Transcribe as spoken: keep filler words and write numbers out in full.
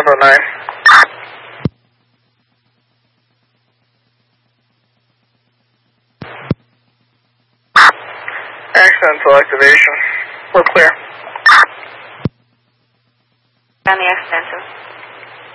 Bravo nine. Accidental activation. We're clear. On the accidental.